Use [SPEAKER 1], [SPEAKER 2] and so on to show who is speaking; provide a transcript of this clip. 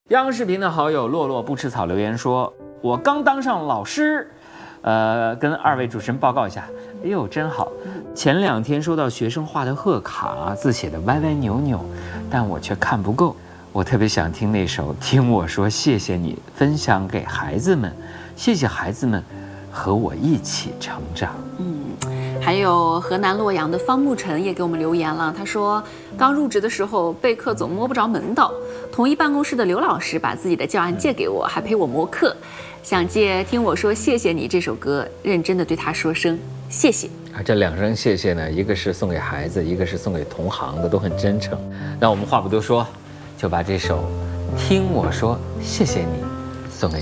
[SPEAKER 1] 央视频的好友洛洛不吃草留言说：“我刚当上老师，跟二位主持人报告一下。哎呦，真好！前2天收到学生画的贺卡，字写的歪歪扭扭，但我却看不够。我特别想听那首《听我说谢谢你》，分享给孩子们，谢谢孩子们和我一起成长。”
[SPEAKER 2] 还有河南洛阳的方沐晨也给我们留言了，他说刚入职的时候备课总摸不着门道，同一办公室的刘老师把自己的教案借给我，还陪我磨课，想借听我说谢谢你这首歌，认真的对他说声谢谢
[SPEAKER 1] 啊。这2声谢谢呢，一个是送给孩子，一个是送给同行的，都很真诚。那我们话不多说，就把这首听我说谢谢你